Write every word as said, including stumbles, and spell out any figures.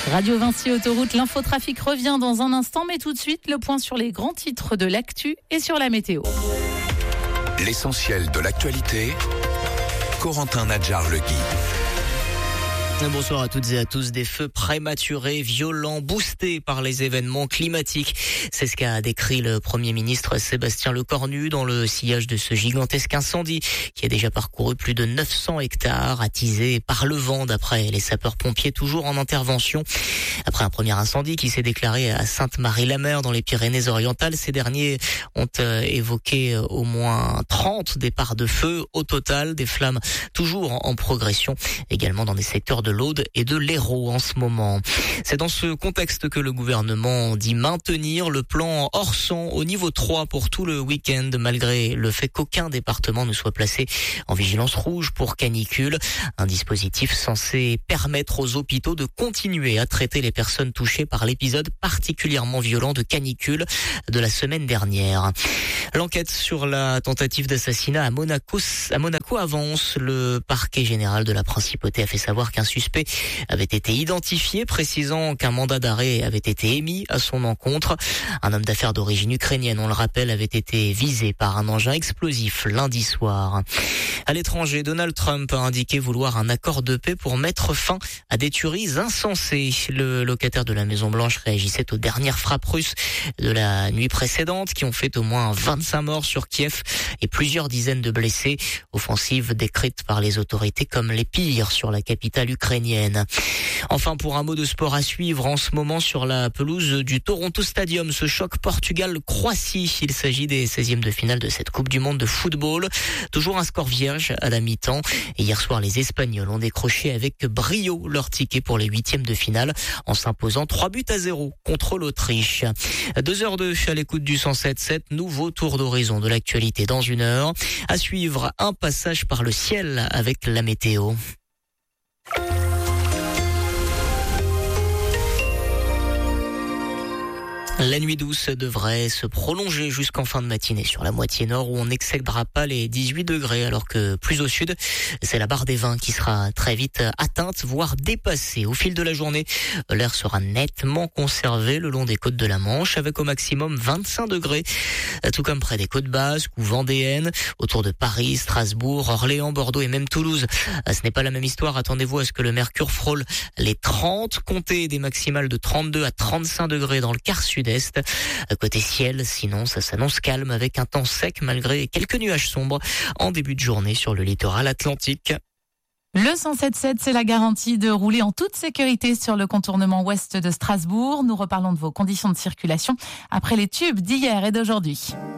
Radio Vinci Autoroute, l'infotrafic revient dans un instant, mais tout de suite, le point sur les grands titres de l'actu et sur la météo. L'essentiel de l'actualité, Corentin Nadjar-Legui. Bonsoir à toutes et à tous. Des feux prématurés, violents, boostés par les événements climatiques. C'est ce qu'a décrit le Premier ministre Sébastien Lecornu dans le sillage de ce gigantesque incendie qui a déjà parcouru plus de neuf cents hectares, attisé par le vent d'après les sapeurs-pompiers toujours en intervention. Après un premier incendie qui s'est déclaré à Sainte-Marie-la-Mer dans les Pyrénées-Orientales, ces derniers ont évoqué au moins trente départs de feu au total, des flammes toujours en progression, également dans des secteurs de l'Aude et de l'Hérault en ce moment. C'est dans ce contexte que le gouvernement dit maintenir le plan Orsan au niveau trois pour tout le week-end, malgré le fait qu'aucun département ne soit placé en vigilance rouge pour canicule. Un dispositif censé permettre aux hôpitaux de continuer à traiter les personnes touchées par l'épisode particulièrement violent de canicule de la semaine dernière. L'enquête sur la tentative d'assassinat à Monaco, à Monaco avance. Le parquet général de la Principauté a fait savoir qu'un suspect avait été identifié, précisant qu'un mandat d'arrêt avait été émis à son encontre. Un homme d'affaires d'origine ukrainienne, on le rappelle, avait été visé par un engin explosif lundi soir. À l'étranger, Donald Trump a indiqué vouloir un accord de paix pour mettre fin à des tueries insensées. Le locataire de la Maison-Blanche réagissait aux dernières frappes russes de la nuit précédente qui ont fait au moins vingt-cinq morts sur Kiev et plusieurs dizaines de blessés. Offensive décrite par les autorités comme les pires sur la capitale ukrainienne. Enfin, pour un mot de sport à suivre en ce moment sur la pelouse du Toronto Stadium, ce choc Portugal-Croatie. Il s'agit des seizièmes de finale de cette Coupe du Monde de football. Toujours un score vierge à la mi-temps. Et hier soir, les Espagnols ont décroché avec brio leur ticket pour les huitièmes de finale en s'imposant trois buts à zéro contre l'Autriche. deux heures deux à l'écoute du cent sept sept, nouveau tour d'horizon de l'actualité dans une heure. À suivre, un passage par le ciel avec la météo. La nuit douce devrait se prolonger jusqu'en fin de matinée sur la moitié nord où on n'excédera pas les dix-huit degrés alors que plus au sud, c'est la barre des vingt qui sera très vite atteinte, voire dépassée. Au fil de la journée, l'air sera nettement conservé le long des côtes de la Manche avec au maximum vingt-cinq degrés, tout comme près des côtes basques ou vendéennes, autour de Paris, Strasbourg, Orléans, Bordeaux et même Toulouse. Ce n'est pas la même histoire, attendez-vous à ce que le mercure frôle les trente, comptez des maximales de trente-deux à trente-cinq degrés dans le quart sud. Est. Côté ciel, sinon ça s'annonce calme avec un temps sec malgré quelques nuages sombres en début de journée sur le littoral atlantique. Le cent sept sept, c'est la garantie de rouler en toute sécurité sur le contournement ouest de Strasbourg. Nous reparlons de vos conditions de circulation après les tubes d'hier et d'aujourd'hui.